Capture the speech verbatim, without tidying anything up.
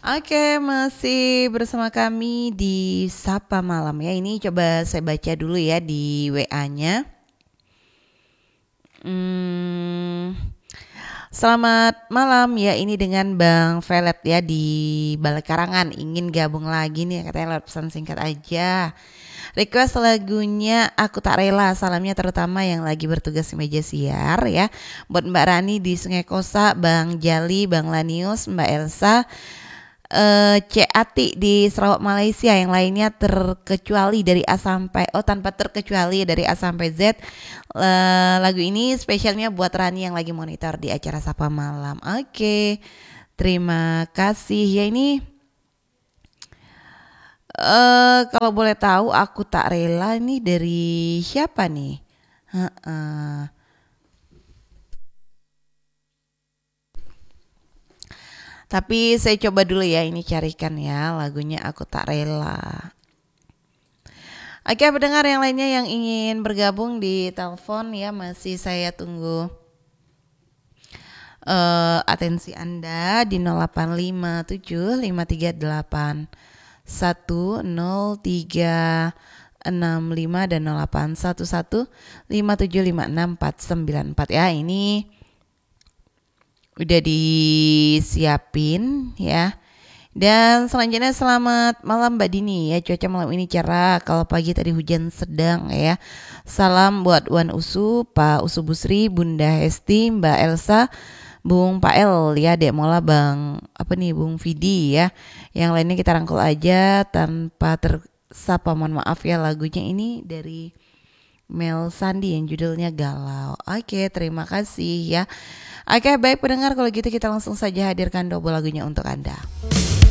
Oke, masih bersama kami di Sapa Malam ya. Ini coba saya baca dulu ya di W A-nya. Hmm, Selamat malam ya. Ini dengan Bang Velet ya di Balai Karangan. Ingin gabung lagi nih katanya lewat pesan singkat aja. Request lagunya Aku Tak Rela. Salamnya terutama yang lagi bertugas di meja siar ya. Buat Mbak Rani di Sungai Kosa, Bang Jali, Bang Lanius, Mbak Elsa, eh C Ati di Sarawak Malaysia, yang lainnya terkecuali dari A sampai oh tanpa terkecuali dari A sampai Z. Eh, lagu ini spesialnya buat Rani yang lagi monitor di acara Sapa Malam. Oke, terima kasih ya. Ini eh kalau boleh tahu Aku Tak Rela ini dari siapa nih? Heeh. Tapi saya coba dulu ya, ini carikan ya lagunya Aku Tak Rela. Oke, pendengar yang lainnya yang ingin bergabung di telepon ya, masih saya tunggu eh, atensi Anda di nol delapan lima tujuh lima tiga delapan satu nol tiga enam lima dan nol delapan satu satu lima tujuh lima enam empat sembilan empat ya. Ini udah disiapin ya. Dan selanjutnya selamat malam Mbak Dini ya. Cuaca malam ini cerah. Kalau pagi tadi hujan sedang ya. Salam buat Wan Usu, Pak Usu Busri, Bunda Hesti, Mbak Elsa, Bung Pael ya, Dek Mola, Bang apa nih Bung Vidi ya. Yang lainnya kita rangkul aja tanpa tersapa. Mohon maaf ya, lagunya ini dari Mel Sandi yang judulnya Galau. Oke, terima kasih ya. Oke, baik pendengar, kalau gitu kita langsung saja hadirkan double lagunya untuk Anda.